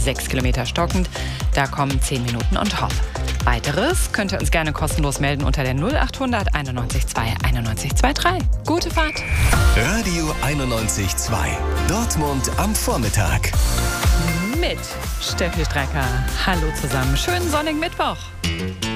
6 Kilometer stockend. Da kommen 10 Minuten on top. Weiteres könnt ihr uns gerne kostenlos melden unter der 0800 91 2 91 23. Gute Fahrt! Radio 91.2. Dortmund am Vormittag. Mit Steffi Strecker. Hallo zusammen. Schönen sonnigen Mittwoch.